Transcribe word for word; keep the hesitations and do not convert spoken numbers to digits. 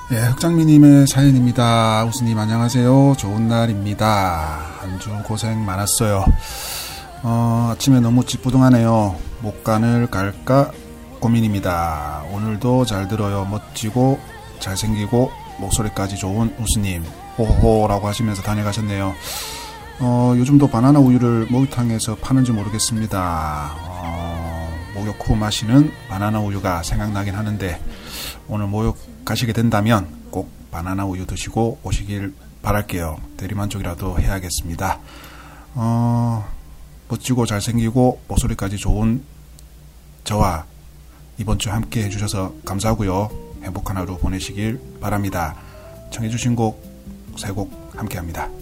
예, 흑장미님의 사연입니다. 우스님 안녕하세요. 좋은 날입니다. 한 주 고생 많았어요. 어, 아침에 너무 찌뿌둥하네요. 목간을 갈까 고민입니다. 오늘도 잘 들어요. 멋지고 잘생기고 목소리까지 좋은 우스님 호호호라고 하시면서 다녀가셨네요. 어, 요즘도 바나나 우유를 목욕탕에서 파는지 모르겠습니다. 어, 목욕 후 마시는 바나나 우유가 생각나긴 하는데 오늘 목욕 가시게 된다면 꼭 바나나 우유 드시고 오시길 바랄게요. 대리만족이라도 해야겠습니다. 어, 멋지고 잘생기고 목소리까지 좋은 저와 이번 주 함께 해주셔서 감사하고요. 행복한 하루 보내시길 바랍니다. 청해주신 곡 세 곡 함께 합니다.